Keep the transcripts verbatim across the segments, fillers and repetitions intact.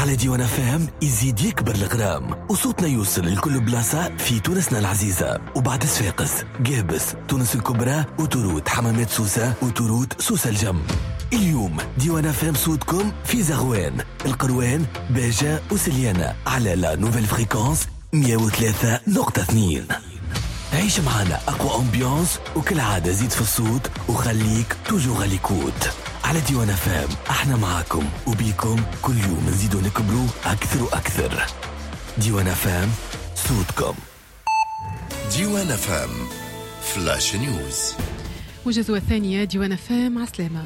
على ديوان اف ام يزيد يكبر الغرام وصوتنا يوصل لكل بلاصة في تونسنا العزيزة. وبعد صفاقس، قابس، تونس الكبرى، وتروت حمامات سوسة، وتروت سوسة الجم. اليوم ديوان اف ام صوتكم في زغوان، القروان، باجة وسليانة على لا نوفيل فريكونس مية وثلاثة نقطة اثنين. عيش معنا أقوى أمبيانس، وكل عادة زيد في الصوت وخليك توجو غاليكوت. على ديوان اف ام احنا معاكم وبيكم كل يوم نزيدو نكبروا أكثر وأكثر. ديوان اف ام صوتكم. ديوان اف ام فلاش نيوز. وجزوة الثانية ديوان اف ام عسلامة.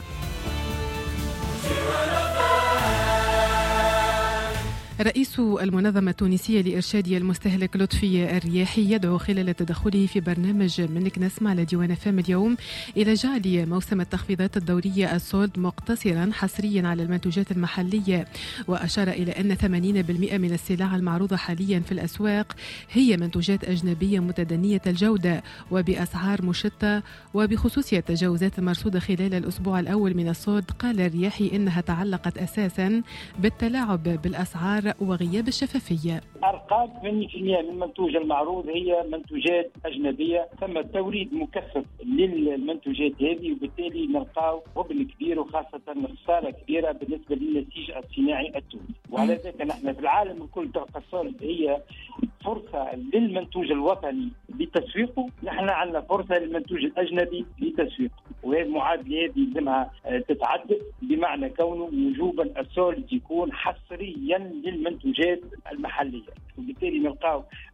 رئيس المنظمة التونسية لإرشاد المستهلك لطفي الرياحي يدعو خلال تدخله في برنامج منك نسمع على ديوان اف ام اليوم إلى جعل موسم التخفيضات الدورية الصولد مقتصرا حصريا على المنتوجات المحلية، وأشار إلى أن ثمانين بالمئة من السلع المعروضة حاليا في الأسواق هي منتوجات أجنبية متدنية الجودة وبأسعار مشتة. وبخصوص التجاوزات المرصودة خلال الأسبوع الأول من الصولد، قال الرياحي إنها تعلقت أساسا بالتلاعب بالأسعار وغياب الشفافية. أرقام ثمانين بالمئة من المنتوج المعروض هي منتوجات أجنبية، ثم توريد مكثف للمنتوجات هذه، وبالتالي نلقاو غبن كبير وخاصة خسارة كبيرة بالنسبة للنسيج الصناعي التونسي. وعلى ذلك نحن في العالم الكل تلقى الصولد هي فرصة للمنتوج الوطني لتسويقه، نحن عندنا فرصة للمنتوج الأجنبي لتسويقه، وهذه المعادلة هذه لازمها تتعدد، بمعنى كونه وجوبا الصولد يكون حصريا للمنتوجات المحلية، وبالتالي نلقاو